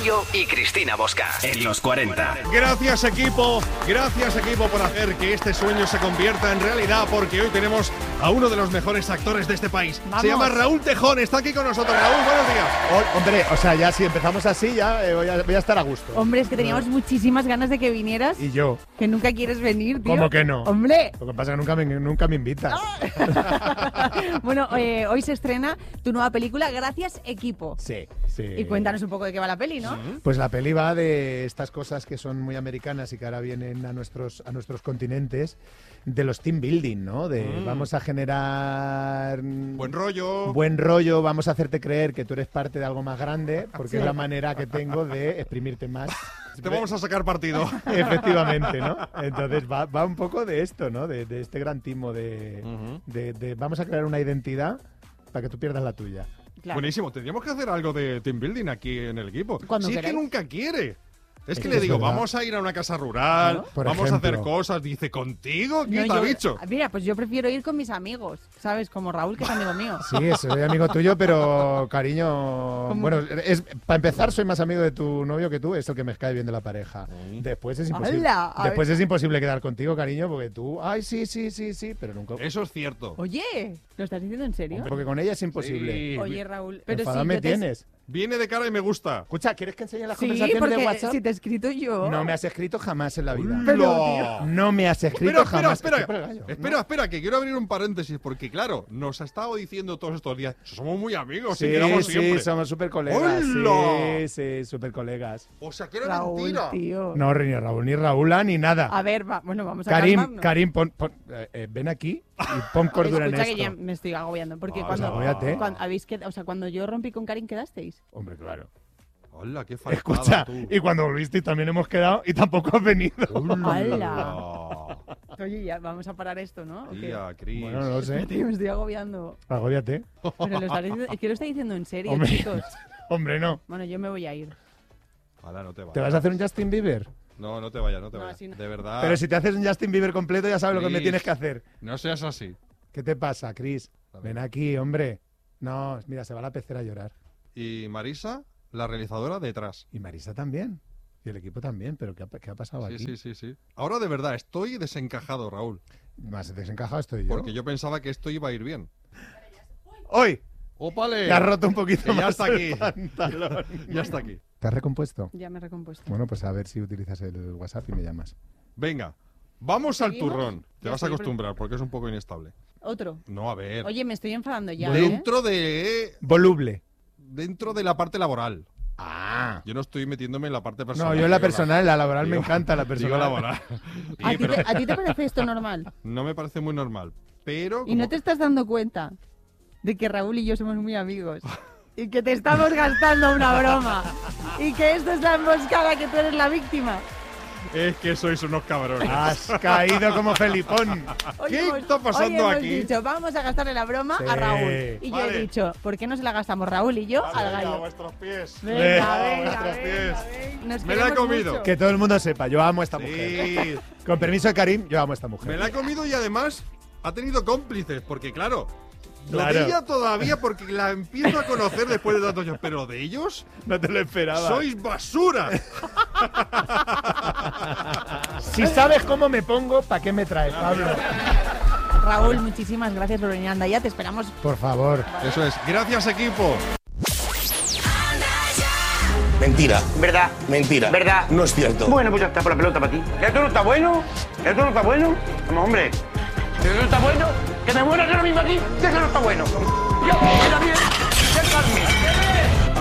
Gallo y Cristina Bosca. En los 40. Gracias equipo por hacer que este sueño se convierta en realidad, porque hoy tenemos a uno de los mejores actores de este país. Vamos. Se llama Raúl Tejón, está aquí con nosotros. Raúl, buenos días. Hombre, o sea, ya si empezamos así, ya voy a estar a gusto. Hombre, es que teníamos muchísimas ganas de que vinieras. Y yo. Que nunca quieres venir, tío. ¿Cómo que no? ¡Hombre! Lo que pasa es que nunca me invitas. Bueno, hoy se estrena tu nueva película, Gracias Equipo. Sí. Y cuéntanos un poco de qué va la peli, ¿no? Pues la peli va de estas cosas que son muy americanas y que ahora vienen a nuestros continentes, de los team building, ¿no? De vamos a generar Buen rollo. buen rollo, vamos a hacerte creer que tú eres parte de algo más grande, porque es la manera que tengo de exprimirte más. Te vamos a sacar partido. Efectivamente, ¿no? Entonces va un poco de esto, ¿no? De este gran timo de vamos a crear una identidad para que tú pierdas la tuya. Claro. Buenísimo, tendríamos que hacer algo de team building aquí en el equipo. Cuando Si es queráis. que nunca quiere. Es que Es le que digo, es verdad. vamos a ir a una casa rural, ¿No? Por vamos a hacer ejemplo. cosas. Dice, ¿contigo? ¿Quién No, te ha dicho? Mira, pues yo prefiero ir con mis amigos, ¿sabes? Como Raúl, que es amigo mío. Sí, soy amigo tuyo, pero cariño, ¿Cómo? bueno, para empezar soy más amigo de tu novio que tú, es el que me cae bien de la pareja. Después es imposible. ¡Hala! A Después es imposible quedar contigo, cariño, porque tú, ay, sí, pero nunca. Eso es cierto. Oye, ¿lo estás diciendo en serio? Porque con ella es imposible. Sí. Oye, Raúl, pero Enfadado si me yo te... tienes. Viene de cara y me gusta. Escucha, ¿quieres que enseñe las Sí, conversaciones porque de WhatsApp? si te he escrito yo... No me has escrito jamás en la vida. Pero, ¡Hola! No me has escrito jamás. Espera, Estoy por el gallo. espera, que quiero abrir un paréntesis, porque claro, nos ha estado diciendo todos estos días, somos muy amigos y Sí, quedamos siempre. sí, somos súper colegas. ¡Hola! Sí, súper colegas. O sea, que era Raúl, mentira. tío. No, ni Raúl, ni Raúla, ni nada. A ver, vamos a calmarnos. Karim, ven aquí y pon cordura en Escucha que esto. ya me estoy agobiando, porque Ah, cuando, agóbiate. cuando yo rompí con Karim, ¿quedasteis? Hombre, claro. Hola, qué faltada, Escucha, tú. y cuando volvisteis también hemos quedado y tampoco has venido. ¡Hala! Oye, ya vamos a parar esto, ¿no? ¿O qué? Tía, Cris. Bueno, no lo sé. Tío, me estoy agobiando. Agóbiate. Pero lo estás diciendo, es que lo está diciendo en serio, Hombre. chicos. Hombre, no. Bueno, yo me voy a ir. Ojalá no te vayas. ¿Te vas a hacer un Justin Bieber? No, no te vayas, no te No, vayas. así no. De verdad. Pero si te haces un Justin Bieber completo ya sabes lo que me Chris. tienes que hacer. No seas así. ¿Qué te pasa, Chris? Ven aquí, hombre. No, mira, se va a la pecera a llorar. Y Marisa, la realizadora, detrás. Y Marisa también. Y el equipo también. ¿Pero qué ha pasado aquí? Sí. Ahora de verdad, estoy desencajado, Raúl. Más desencajado estoy yo. Porque yo pensaba que esto iba a ir bien. ¡Hoy! ¡Ópale! Te has roto un poquito Que ya más está el aquí. pantalón. Ya está aquí. ¿Te has recompuesto? Ya me he recompuesto. Bueno, pues a ver si utilizas el WhatsApp y me llamas. Venga, vamos al ¿Seguimos? turrón. Te Ya vas a estoy, acostumbrar porque es un poco inestable. Otro. No, a ver. Oye, me estoy enfadando ya, dentro de Voluble. la parte laboral. Ah. Yo no estoy metiéndome en la parte personal. No, yo en la digo personal, en la laboral me digo- encanta la digo personal. laboral. ¿A Y, ti, pero ¿A ti te parece esto normal? no me parece muy normal. Pero ¿Y no te estás dando cuenta de que Raúl y yo somos muy amigos? Y que te estamos gastando una broma. Y que esto es la emboscada, que tú eres la víctima. es que sois unos cabrones. Has caído como Felipón. ¿Qué está pasando hoy aquí? Hemos dicho, vamos a gastarle la broma Sí. a Raúl. Y yo Vale. he dicho, ¿por qué no se la gastamos Raúl y yo al Venga, a gallo? vuestros pies. Venga, a venga, vuestros venga, pies. venga. Nos Me la he queremos comido. mucho. Que todo el mundo sepa, yo amo a esta mujer. Sí. Con permiso de Karim, yo amo a esta Me mujer. la he comido y además ha tenido cómplices, porque claro, lo Claro. de ella todavía porque la empiezo a conocer después de tantos años, pero de ellos No te lo esperaba. sois basura. Si sabes cómo me pongo, ¿para qué me traes, Pablo? Raúl, muchísimas gracias por venir. Anda, ya te esperamos. Por favor. Eso es. Gracias, equipo. Mentira. ¿Verdad? Mentira. ¿Verdad? No es cierto. Bueno, pues ya está, por la pelota para ti. ¿Esto no está bueno? ¿Esto no está bueno? Vamos, hombre. ¿Esto no está bueno? Que me muera yo ahora mismo aquí. ¿Esto no está bueno? ¡Ya, mira bien!